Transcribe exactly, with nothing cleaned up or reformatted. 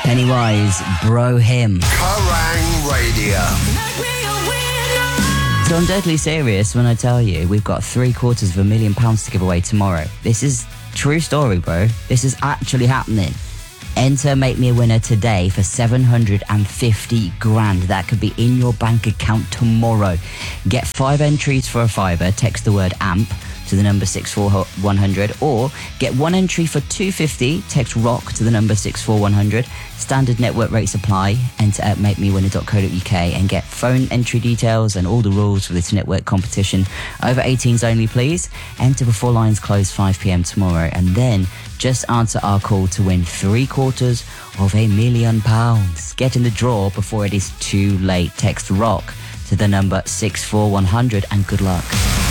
Pennywise, Bro Him. Kerrang Radio. So I'm deadly serious when I tell you we've got three quarters of a million pounds to give away tomorrow. This is true story, bro. This is actually happening. Enter Make Me a Winner today for seven hundred fifty grand. That could be in your bank account tomorrow. Get five entries for a fiver. Text the word AMP to the number six four one hundred, or get one entry for two hundred fifty. Text ROCK to the number six four one hundred. Standard network rates apply. Enter at make me winner dot co dot uk and get phone entry details and all the rules for this network competition. Over eighteens only, please. Enter before lines close five p.m. tomorrow, and then just answer our call to win three quarters of a million pounds. Get in the draw before it is too late. Text ROCK to the number six four one hundred, and good luck.